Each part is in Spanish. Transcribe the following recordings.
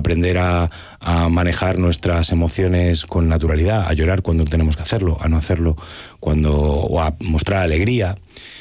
aprender a manejar nuestras emociones con naturalidad, a llorar cuando tenemos que hacerlo, a no hacerlo o a mostrar alegría.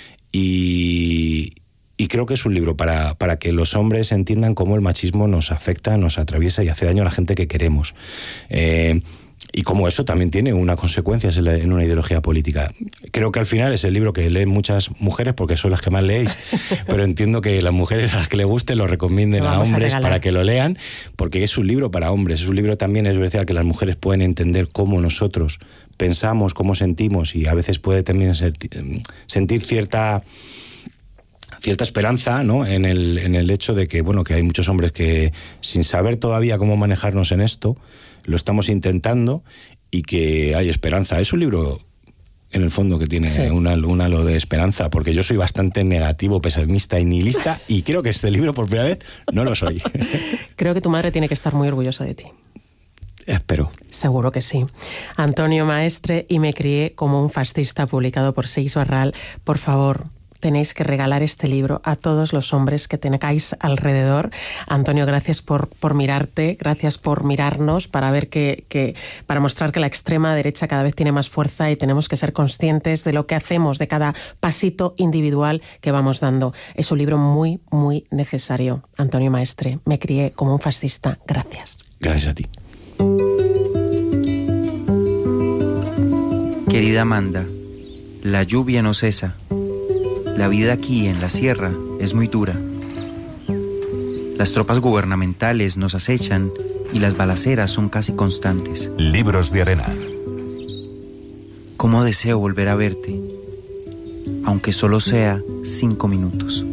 Y creo que es un libro para que los hombres entiendan cómo el machismo nos afecta, nos atraviesa y hace daño a la gente que queremos. Y cómo eso también tiene unas consecuencias en una ideología política. Creo que al final es el libro que leen muchas mujeres, porque son las que más leéis, pero entiendo que las mujeres a las que les guste lo recomienden a hombres para que lo lean, porque es un libro para hombres. Es un libro también, es verdad, que las mujeres pueden entender cómo nosotros pensamos, cómo sentimos, y a veces puede también sentir cierta esperanza, ¿no? en el hecho de que, bueno, que hay muchos hombres que, sin saber todavía cómo manejarnos en esto, lo estamos intentando, y que hay esperanza. Es un libro, en el fondo, que tiene un halo de esperanza, porque yo soy bastante negativo, pesimista y nihilista, y creo que este libro, por primera vez, no lo soy. Creo que tu madre tiene que estar muy orgullosa de ti. Espero. Seguro que sí. Antonio Maestre, Y me crié como un fascista, publicado por Seix Barral. Por favor, tenéis que regalar este libro a todos los hombres que tengáis alrededor. Antonio, gracias por mirarte, gracias por mirarnos, para ver para mostrar que la extrema derecha cada vez tiene más fuerza y tenemos que ser conscientes de lo que hacemos, de cada pasito individual que vamos dando. Es un libro muy, muy necesario. Antonio Maestre, Me crié como un fascista. Gracias. Gracias a ti. Querida Amanda, la lluvia no cesa. La vida aquí en la sierra es muy dura. Las tropas gubernamentales nos acechan y las balaceras son casi constantes. Libros de Arena. ¿Cómo deseo volver a verte? Aunque solo sea 5 minutos.